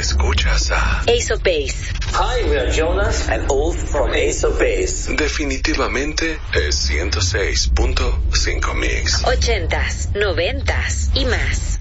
Escuchas a Ace of Base. Hi, we are Jonas and Ulf from Ace of Base. Definitivamente es 106.5 Mix. 80s, 90s y más.